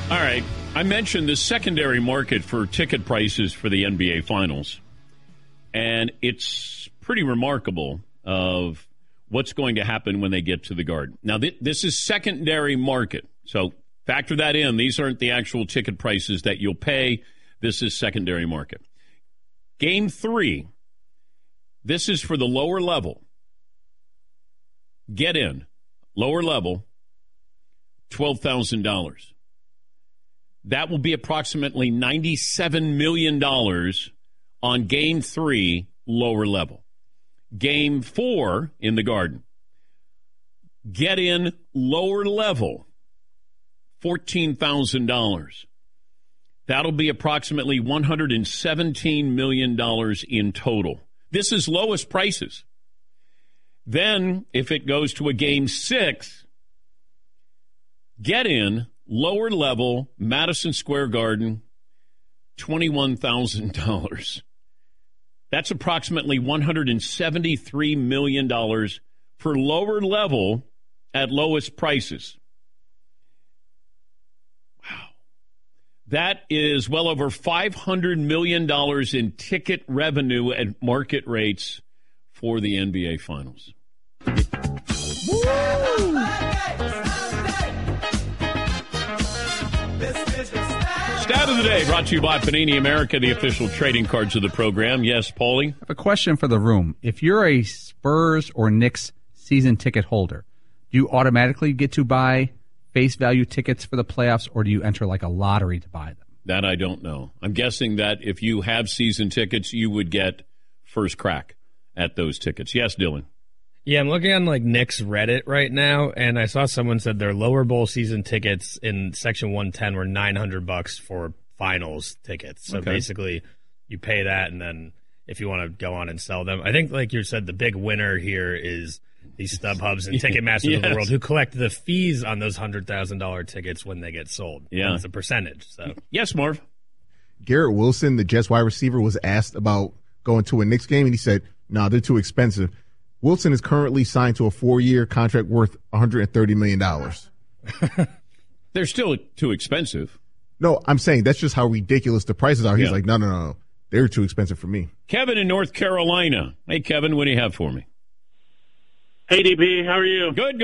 All right. I mentioned the secondary market for ticket prices for the NBA Finals, and it's pretty remarkable of what's going to happen when they get to the Garden. Now, this is secondary market, so factor that in. These aren't the actual ticket prices that you'll pay. This is secondary market. Game 3, this is for the lower level. Get in, lower level, $12,000. That will be approximately $97 million on Game 3, lower level. Game 4 in the Garden. Get in, lower level, $14,000. That'll be approximately $117 million in total. This is lowest prices. Then, if it goes to a Game 6, get in, lower level, Madison Square Garden, $21,000. That's approximately $173 million for lower level at lowest prices. Wow. That is well over $500 million in ticket revenue at market rates for the NBA Finals. Woo! Stat of the day brought to you by Panini America, the official trading cards of the program. Yes, Paulie? I have a question for the room. If you're a Spurs or Knicks season ticket holder, do you automatically get to buy face value tickets for the playoffs, or do you enter like a lottery to buy them? That I don't know. I'm guessing that if you have season tickets, you would get first crack at those tickets. Yes, Dylan? Yeah, I'm looking on like Knicks Reddit right now, and I saw someone said their lower bowl season tickets in Section 110 were $900 for finals tickets. So basically, you pay that, and then if you want to go on and sell them, I think like you said, the big winner here is these StubHubs and Ticketmasters of the world who collect the fees on those $100,000 tickets when they get sold. Yeah, it's a percentage. So yes, Marv. Garrett Wilson, the Jets wide receiver, was asked about going to a Knicks game, and he said, "No, they're too expensive." Wilson is currently signed to a 4-year contract worth $130 million. They're still too expensive. No, I'm saying that's just how ridiculous the prices are. He's like, no. They're too expensive for me. Kevin in North Carolina. Hey, Kevin, what do you have for me? Hey, DP, how are you? Good.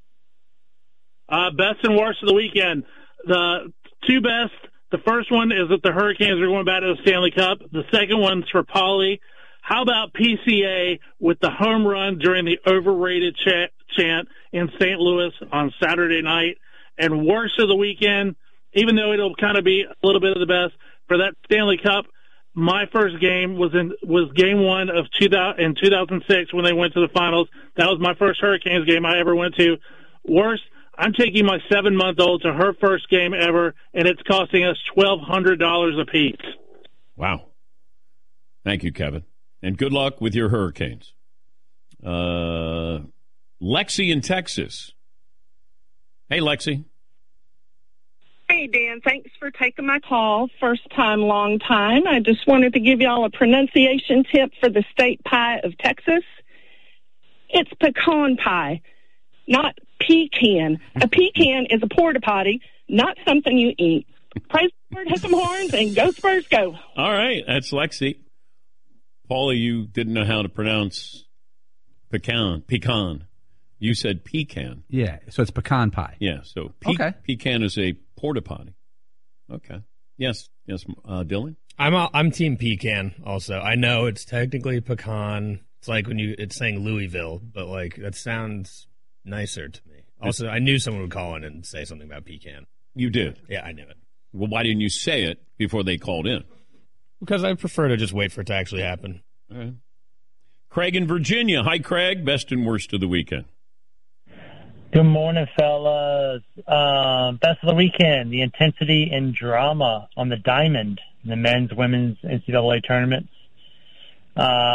Best and worst of the weekend. The two best, the first one is that the Hurricanes are going back to the Stanley Cup. The second one's for Paulie. How about PCA with the home run during the overrated chant in St. Louis on Saturday night? And worst of the weekend, even though it'll kind of be a little bit of the best, for that Stanley Cup, my first game was game 1 of 2006 when they went to the finals. That was my first Hurricanes game I ever went to. Worst, I'm taking my 7-month-old to her first game ever, and it's costing us $1,200 a piece. Wow. Thank you, Kevin. And good luck with your Hurricanes. Lexi in Texas. Hey, Lexi. Hey, Dan. Thanks for taking my call. First time, long time. I just wanted to give y'all a pronunciation tip for the state pie of Texas. It's pecan pie, not pecan. A pecan is a porta potty, not something you eat. Praise the Lord, hit some horns, and go Spurs, go. All right. That's Lexi. Paulie, you didn't know how to pronounce pecan. You said pecan. Yeah, so it's pecan pie. Yeah, so pecan is a porta potty. Okay. Yes, Dylan? I'm team pecan also. I know it's technically pecan. It's like when it's saying Louisville, but like that sounds nicer to me. Also, I knew someone would call in and say something about pecan. You did? Yeah, I knew it. Well, why didn't you say it before they called in? Because I prefer to just wait for it to actually happen. All right. Craig in Virginia. Hi, Craig. Best and worst of the weekend. Good morning, fellas. Best of the weekend, the intensity and drama on the diamond in the men's, women's NCAA tournaments.